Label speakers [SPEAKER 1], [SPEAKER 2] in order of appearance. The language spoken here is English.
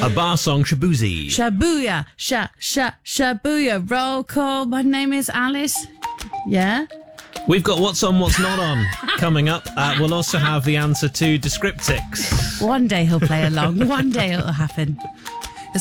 [SPEAKER 1] A bar song, Shabuzi.
[SPEAKER 2] Shabuya. Shabuya. Roll call. My name is Alice. Yeah?
[SPEAKER 1] We've got What's On, What's Not On coming up. We'll also have the answer to Descriptics.
[SPEAKER 2] One day he'll play along. One day it'll happen.